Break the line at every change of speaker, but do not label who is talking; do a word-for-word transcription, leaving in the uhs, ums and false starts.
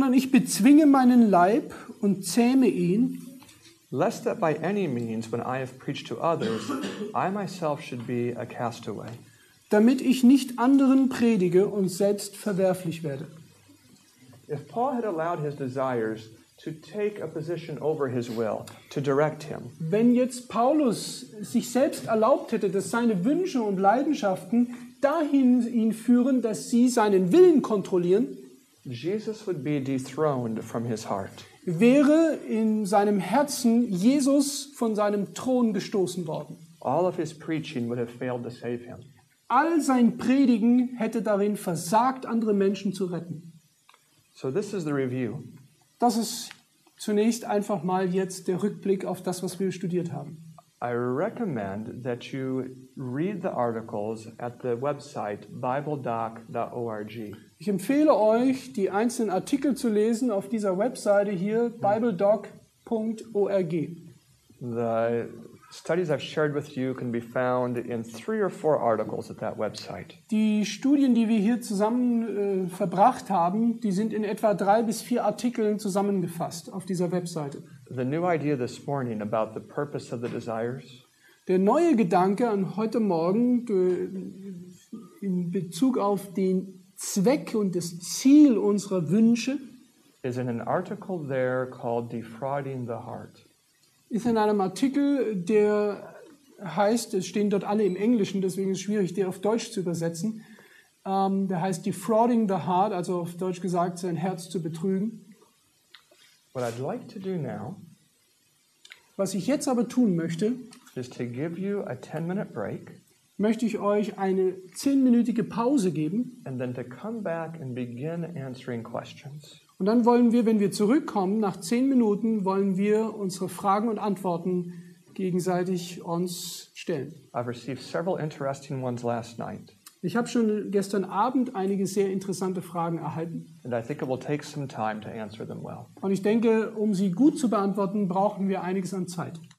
sondern ich bezwinge meinen Leib und zähme ihn,
lest that by any means, when I have preached to others, I myself should be a castaway.
damit ich nicht anderen predige und selbst verwerflich werde.
If Paul had allowed his desires to take a position over his will, to direct him,
Wenn jetzt Paulus sich selbst erlaubt hätte, dass seine Wünsche und Leidenschaften dahin ihn führen, dass sie seinen Willen kontrollieren,
Jesus would be dethroned from his heart.
wäre in seinem Herzen Jesus von seinem Thron gestoßen worden.
All of his preaching would have failed to save him.
All sein Predigen hätte darin versagt, andere Menschen zu retten.
So this is the review.
Das ist zunächst einfach mal jetzt der Rückblick auf das, was wir studiert haben.
I recommend that you read the articles at the website bible doc dot org.
Ich empfehle euch, die einzelnen Artikel zu lesen auf dieser Webseite hier, bibledoc punkt org.
The studies I've shared with you can be found in three or four articles at that website.
Die Studien, die wir hier zusammen äh, verbracht haben, die sind in etwa drei bis vier Artikeln zusammengefasst auf dieser Webseite.
The new idea this morning about the purpose of the desires
Der neue Gedanke an heute Morgen äh, in Bezug auf den Zweck und das Ziel unserer Wünsche
is in an article there called Defrauding the Heart.
ist in einem Artikel, der heißt, es stehen dort alle im Englischen, deswegen ist es schwierig, den auf Deutsch zu übersetzen. Ähm, der heißt Defrauding the Heart, also auf Deutsch gesagt, sein Herz zu betrügen.
What I'd like to do now
Was ich jetzt aber tun möchte,
is to give you a ten-minute break
möchte ich euch eine zehnminütige Pause geben.
and then to come back and begin answering questions.
Und dann wollen wir, wenn wir zurückkommen, nach zehn Minuten, wollen wir unsere Fragen und Antworten gegenseitig uns stellen.
I've received several interesting ones last night,
Ich habe schon gestern Abend einige sehr interessante Fragen erhalten.
and I think it will take some time to answer them well.
Und ich denke, um sie gut zu beantworten, brauchen wir einiges an Zeit.